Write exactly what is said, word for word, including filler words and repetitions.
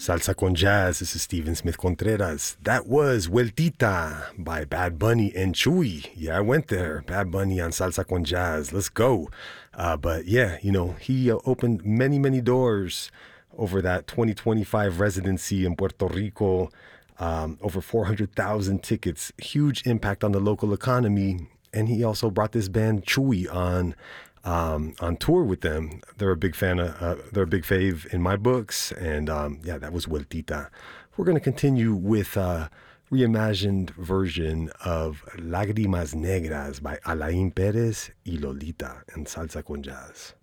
Salsa con Jazz. This is Steven Smith Contreras. That was Vueltita by Bad Bunny and Chewy. Yeah, I went there. Bad Bunny on Salsa con Jazz. Let's go. Uh, but yeah, you know, he uh, opened many, many doors over that twenty twenty-five residency in Puerto Rico. Um, over four hundred thousand tickets. Huge impact on the local economy. And he also brought this band Chewy on Um, on tour with them. They're a big fan of, uh, they're a big fave in my books. And um, yeah, that was Vueltita. We're going to continue with a reimagined version of Lágrimas Negras by Alain Perez y Lolita and Salsa con Jazz.